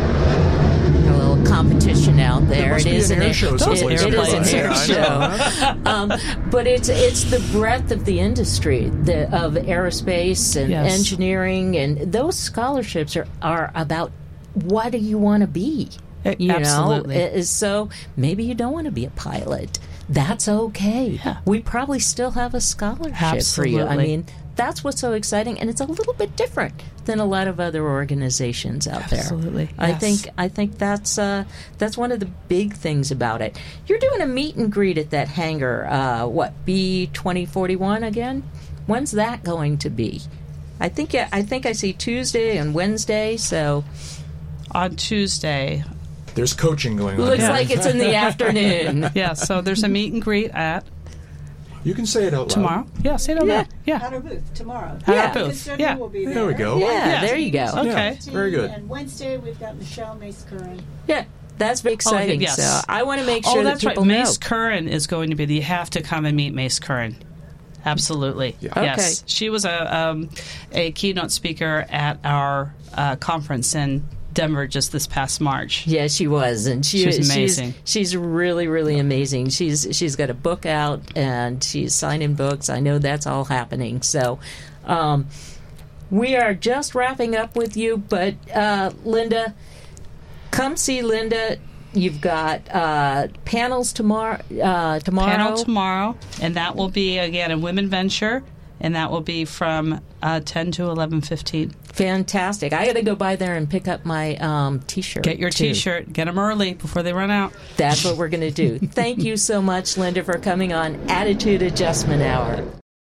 a little competition out there. There must it be is an an air show it, someplace. it is an Yeah, air I show. um, but it's it's the breadth of the industry the, of aerospace and Yes. engineering, and those scholarships are, are about what do you want to be. You Absolutely. know, It- so maybe you don't want to be a pilot. That's okay. Yeah. We probably still have a scholarship for you. I Absolutely. mean, that's what's so exciting, and it's a little bit different than a lot of other organizations out there. Absolutely, I yes. think I think that's uh, that's one of the big things about it. You're doing a meet and greet at that hangar. Uh, what B twenty forty-one again? When's that going to be? I think I think I see Tuesday and Wednesday. So On Tuesday. There's coaching going on. looks Yeah. like it's in the afternoon. Yeah, so there's a meet and greet at You can say it out loud. tomorrow. Yeah, say it out Yeah. loud. Yeah. At our booth tomorrow. At Yeah. our booth. Custodian Yeah. will be there. There we go. Yeah, Yeah. there you go. Okay. Yeah, very good. And Wednesday we've got Michelle Mace-Curran. Yeah, that's very exciting. yes. So I want to make Oh, sure that's that right. people know. Mace Curran is going to be. You have to come and meet Mace Curran. Absolutely. Yeah. Yes. Okay. She was a um, a keynote speaker at our uh, conference in Denver just this past March. Yeah, she was, and she, she was amazing. She's, she's really, really amazing. She's she's got a book out, and she's signing books. I know that's all happening. So, um, we are just wrapping up with you, but uh, Linda, come see Linda. You've got uh, panels tomorrow. Uh, tomorrow, panel tomorrow, and that will be again a Women Venture. And that will be from uh, ten to eleven fifteen. Fantastic. I got to go by there and pick up my um, T-shirt. Get your too. T-shirt. Get them early before they run out. That's what we're going to do. Thank you so much, Linda, for coming on Attitude Adjustment Hour.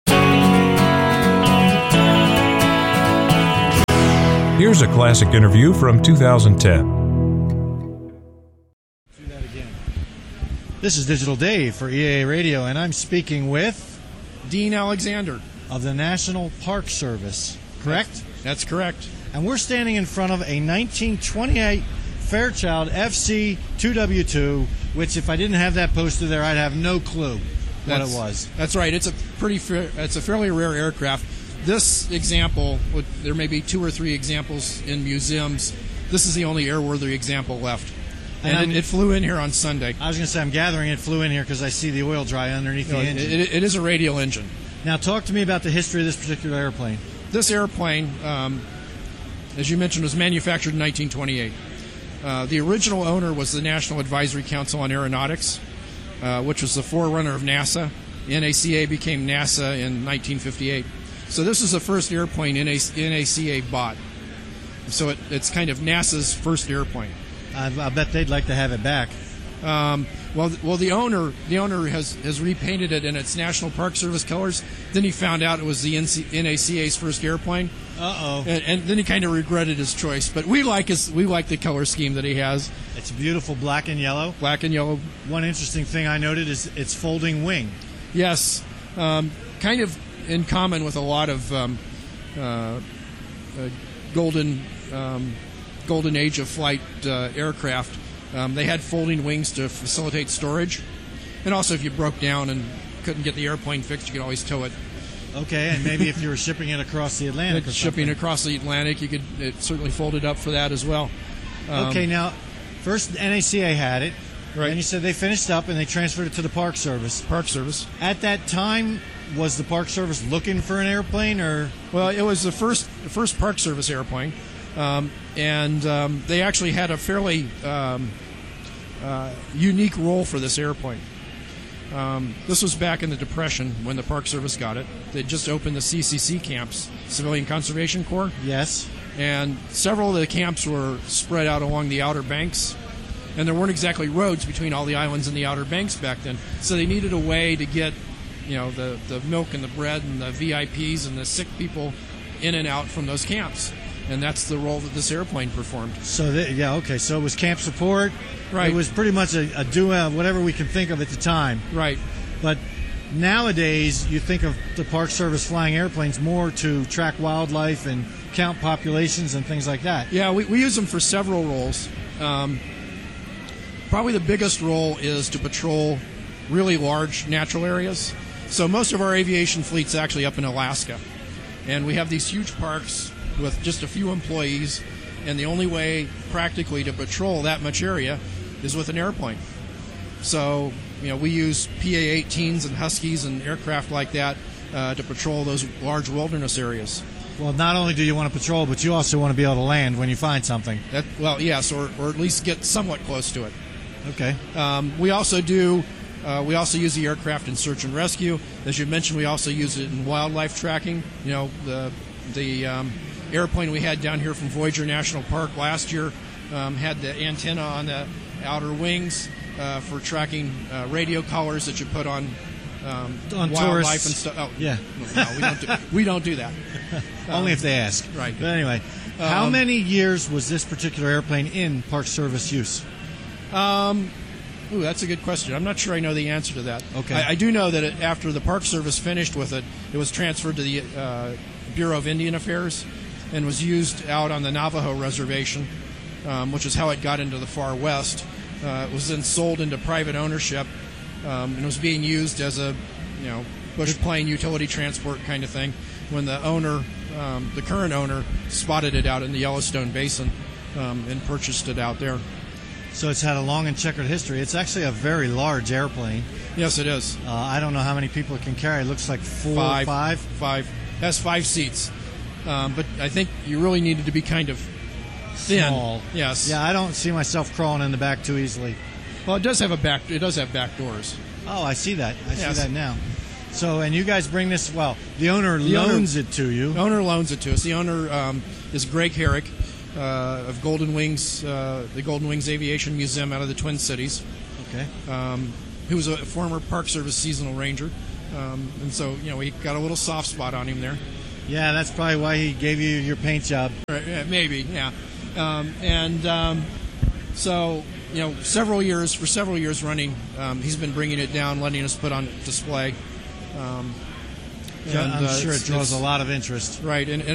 Here's a classic interview from two thousand ten. Do that again. This is Digital Dave for E A A Radio, and I'm speaking with Dean Alexander of the National Park Service, correct? That's, that's correct. And we're standing in front of a nineteen twenty-eight Fairchild F C two W two, which if I didn't have that posted there, I'd have no clue what that's, it was. That's right. It's a pretty, it's a fairly rare aircraft. This example, there may be two or three examples in museums. This is the only airworthy example left. And, and it, it flew in here on Sunday. I was going to say, I'm gathering it flew in here because I see the oil dry underneath no, the engine. It, it is a radial engine. Now, talk to me about the history of this particular airplane. This airplane, um, as you mentioned, was manufactured in nineteen twenty-eight. Uh, the original owner was the National Advisory Council on Aeronautics, uh, which was the forerunner of NASA. N A C A became NASA in nineteen fifty-eight. So this is the first airplane N A C A bought. So it, it's kind of NASA's first airplane. I, I bet they'd like to have it back. Um, well, well, the owner, the owner has, has repainted it in its National Park Service colors. Then he found out it was the N A C A's first airplane. Uh oh. And, and then he kind of regretted his choice. But we like his, we like the color scheme that he has. It's beautiful, black and yellow. Black and yellow. One interesting thing I noted is its folding wing. Yes, um, kind of in common with a lot of um, uh, uh, golden. Um, golden age of flight uh, aircraft. Um, they had folding wings to facilitate storage, and also if you broke down and couldn't get the airplane fixed, you could always tow it. Okay, and maybe if you were shipping it across the Atlantic or shipping something. across the Atlantic, you could it certainly fold it up for that as well. Um, okay, now first N A C A had it, right? And you said they finished up and they transferred it to the Park Service. Park Service. At that time, was the Park Service looking for an airplane, or? Well, it was the first the first Park Service airplane. Um, and um, they actually had a fairly um, uh, unique role for this airplane. Um, this was back in the Depression when the Park Service got it. They just opened the C C C camps, Civilian Conservation Corps. Yes. And several of the camps were spread out along the Outer Banks, and there weren't exactly roads between all the islands and the Outer Banks back then. So they needed a way to get, you know, the, the milk and the bread and the V I Ps and the sick people in and out from those camps. And that's the role that this airplane performed. So, the, yeah, okay. So it was camp support. Right. It was pretty much a, a do uh, whatever we can think of at the time. Right. But nowadays, you think of the Park Service flying airplanes more to track wildlife and count populations and things like that. Yeah, we, we use them for several roles. Um, probably the biggest role is to patrol really large natural areas. So most of our aviation fleet's actually up in Alaska. And we have these huge parks with just a few employees, and the only way practically to patrol that much area is with an airplane. So, you know, we use P A eighteens and Huskies and aircraft like that uh, to patrol those large wilderness areas. Well, not only do you want to patrol, but you also want to be able to land when you find something. That, well, yes, or, or at least get somewhat close to it. Okay. Um, we also do. Uh, we also use the aircraft in search and rescue. As you mentioned, we also use it in wildlife tracking. You know, the the um, airplane we had down here from Voyager National Park last year um, had the antenna on the outer wings uh, for tracking uh, radio collars that you put on, um, on wildlife tourists. and stuff. Oh, yeah, no, we don't do, we don't do that. Only um, if they ask. Right. But anyway, um, how many years was this particular airplane in Park Service use? Um, ooh, that's a good question. I'm not sure I know the answer to that. Okay. I, I do know that it, after the Park Service finished with it, it was transferred to the uh, Bureau of Indian Affairs and was used out on the Navajo Reservation, um, which is how it got into the far west. Uh, it was then sold into private ownership um, and was being used as a, you know, bush plane utility transport kind of thing when the owner, um, the current owner, spotted it out in the Yellowstone Basin um, and purchased it out there. So it's had a long and checkered history. It's actually a very large airplane. Yes, it is. Uh, I don't know how many people it can carry. It looks like four, Five. five. Five. It has five seats. Um, but I think you really needed to be kind of thin. Small. Yes. Yeah, I don't see myself crawling in the back too easily. Well, it does have a back. It does have back doors. Oh, I see that. I Yes. see that now. So, and you guys bring this. Well, the owner The owner- loans it to you. The owner loans it to us. The owner um, is Greg Herrick uh, of Golden Wings, uh, the Golden Wings Aviation Museum out of the Twin Cities. Okay. Um, who was a former Park Service seasonal ranger, um, and so you know we got a little soft spot on him there. Yeah, that's probably why he gave you your paint job. Right, yeah, maybe, yeah. Um, and um, so, you know, several years, for several years running, um, he's been bringing it down, letting us put on display. Um, Yeah, I'm uh, sure it it's- draws it's- a lot of interest. Right, and, and